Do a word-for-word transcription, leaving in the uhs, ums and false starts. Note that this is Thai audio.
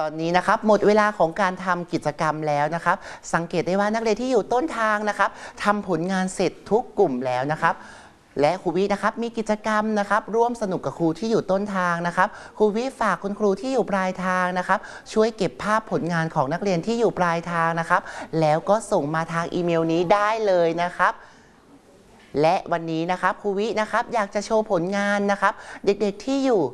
อนนี้นะครับหมดเวลาของการทำกิจกรรมแล้วนะครับสังเกตได้ว่านักเรียนที่อยู่ต้นทางนะครับทำผลงานเสร็จทุกกลุ่มแล้วนะครับและครูวินะครับมีกิจกรรมนะครับร่วมสนุกกับครูที่อยู่ต้นทางนะครับครูวิฝากคุณครูที่อยู่ปลายทางนะครับช่วยเก็บภาพผลงานของนักเรียนที่อยู่ปลายทางนะครับแล้วก็ส่งมาทางอีเมลนี้ได้เลยนะครับและวันนี้นะครับครูวินะครับอยากจะโชว์ผลงานนะครับเด็กๆที่อยู่